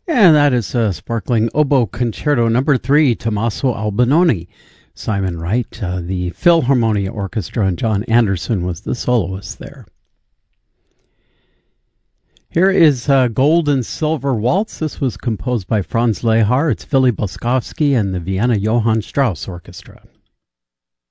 And that is a sparkling oboe concerto number 3, Tommaso Albinoni. Simon Wright, the Philharmonia Orchestra, and John Anderson was the soloist there. Here is Gold and Silver Waltz. This was composed by Franz Lehár. It's Philly Boskovsky and the Vienna Johann Strauss Orchestra.